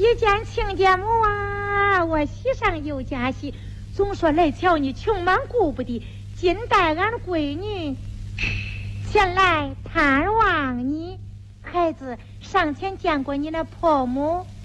见亲家母啊，我喜上有加喜，总说来瞧你穷忙顾不得，今带俺闺女前来探望你。孩子上前见过你的婆母，